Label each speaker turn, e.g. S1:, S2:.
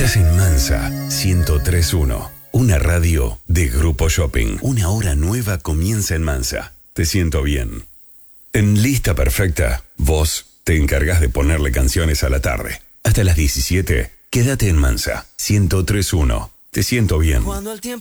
S1: Estás en Mansa 103.1, una radio de Grupo Shopping. Una hora nueva comienza en Mansa. Te siento bien. En Lista Perfecta, vos te encargas de ponerle canciones a la tarde. Hasta las 17, quédate en Mansa 103.1. Te siento bien.